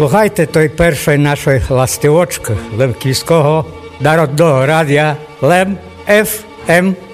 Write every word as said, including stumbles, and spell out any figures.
Слухайте той першої нашої ластівочки Лемківського народного радіо Лем еф ем.